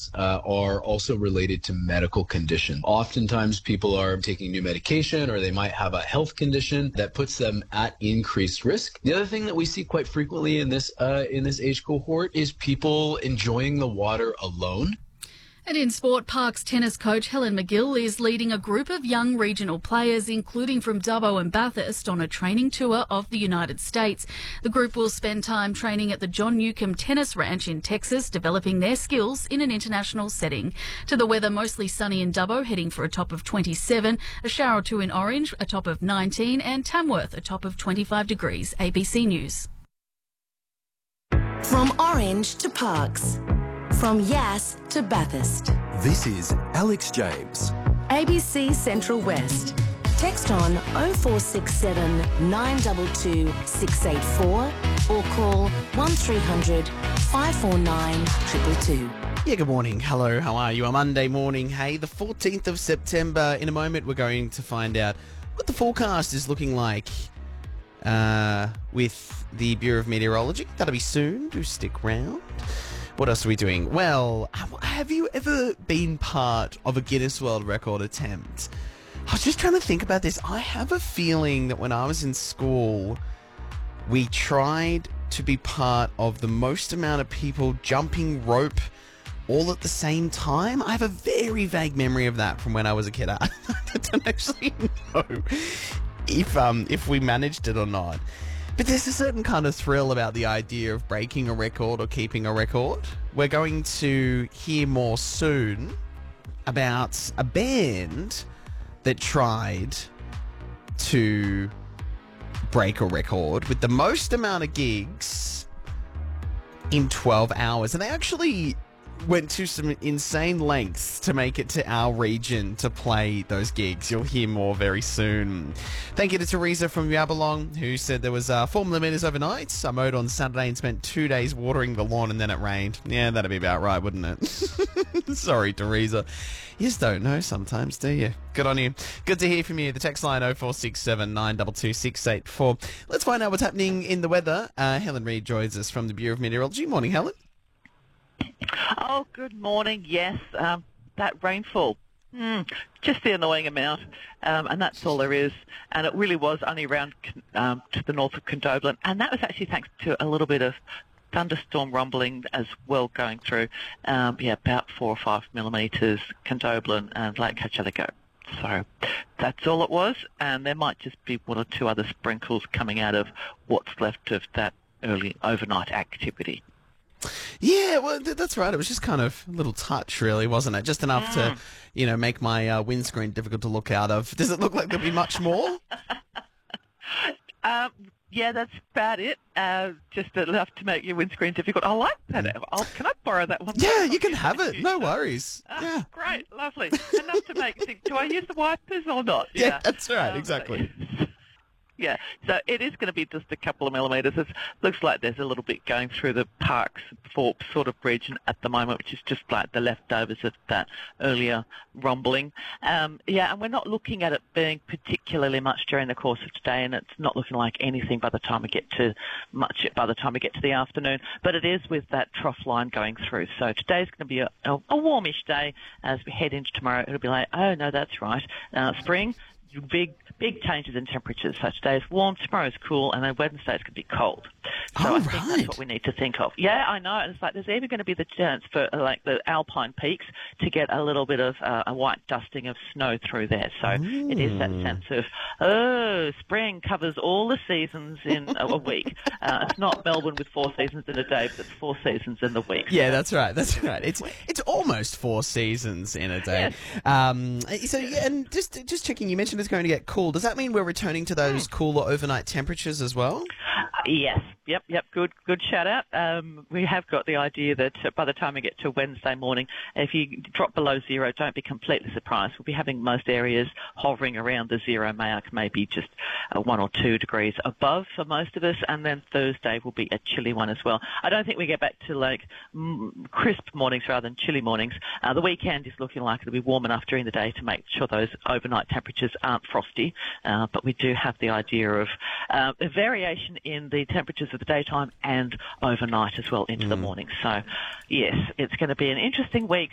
events are also related to medical condition. Oftentimes people are taking new medication or they might have a health condition that puts them at increased risk. The other thing that we see quite frequently in this age cohort is people enjoying the water alone. And in sport, Parks tennis coach Helen McGill is leading a group of young regional players, including from Dubbo and Bathurst, on a training tour of the United States. The group will spend time training at the John Newcomb Tennis Ranch in Texas, developing their skills in an international setting. To the weather, mostly sunny in Dubbo, heading for a top of 27, a shower or two in Orange, a top of 19, and Tamworth, a top of 25 degrees. ABC News. From Orange to Parks. From Yass to Bathurst. This is Alex James. ABC Central West. Text on 0467 922 684 or call 1300 549 222. Yeah, good morning. Hello, how are you? A Monday morning, hey, the 14th of September. In a moment, we're going to find out what the forecast is looking like with the Bureau of Meteorology. That'll be soon. Do stick round. What else are we doing? Well, have you ever been part of a Guinness World Record attempt? I was just trying to think about this. I have a feeling that when I was in school, we tried to be part of the most amount of people jumping rope all at the same time. I have a very vague memory of that from when I was a kid. I don't actually know if we managed it or not. But there's a certain kind of thrill about the idea of breaking a record or keeping a record. We're going to hear more soon about a band that tried to break a record with the most amount of gigs in 12 hours. And they actually went to some insane lengths to make it to our region to play those gigs. You'll hear more very soon. Thank you to Teresa from Yabalong, who said there was 4 millimetres overnight. I mowed on Saturday and spent 2 days watering the lawn and then it rained. Yeah, that'd be about right, wouldn't it? Sorry, Teresa. You just don't know sometimes, do you? Good on you. Good to hear from you. The text line 0467 922 684. Let's find out what's happening in the weather. Helen Reid joins us from the Bureau of Meteorology. Morning, Helen. Oh, good morning. Yes, that rainfall, just the annoying amount, and that's all there is. And it really was only around to the north of Condobolin, and that was actually thanks to a little bit of thunderstorm rumbling as well going through. About 4 or 5 millimetres, Condobolin and Lake Cachallico. So that's all it was, and there might just be 1 or 2 other sprinkles coming out of what's left of that early overnight activity. Yeah, well, that's right. It was just kind of a little touch, really, wasn't it? Just enough to, make my windscreen difficult to look out of. Does it look like there'll be much more? Yeah, that's about it. Just enough to make your windscreen difficult. I like that. Can I borrow that one? Yeah, you can have it. No worries. Yeah. Great, lovely. Enough to make you think, do I use the wipers or not? Yeah, that's right, exactly. Yeah, so it is going to be just a couple of millimetres. It looks like there's a little bit going through the Parks Thorpe sort of region at the moment, which is just like the leftovers of that earlier rumbling. And we're not looking at it being particularly much during the course of today, and it's not looking like anything by the time we get to the afternoon. But it is with that trough line going through. So today's going to be a warmish day. As we head into tomorrow, it'll be like, oh no, that's right, spring. Big changes in temperatures. So today's warm, tomorrow's cool, and then Wednesday's going to be cold. So I think that's what we need to think of. Yeah, I know. And it's like there's even going to be the chance for the alpine peaks to get a little bit of a white dusting of snow through there. So it is that sense of, spring covers all the seasons in a week. It's not Melbourne with 4 seasons in a day, but it's 4 seasons in the week. Yeah, that's right. That's right. It's almost 4 seasons in a day. Yes. And just checking, you mentioned it's going to get cool. Does that mean we're returning to those cooler overnight temperatures as well? Yes. Yep. Good shout out. We have got the idea that by the time we get to Wednesday morning, if you drop below zero, don't be completely surprised. We'll be having most areas hovering around the zero mark, maybe just 1 or 2 degrees above for most of us, and then Thursday will be a chilly one as well. I don't think we get back to crisp mornings rather than chilly mornings. The weekend is looking like it'll be warm enough during the day to make sure those overnight temperatures aren't frosty, but we do have the idea of a variation in the temperatures of the daytime and overnight as well into the morning. So, yes, it's going to be an interesting week.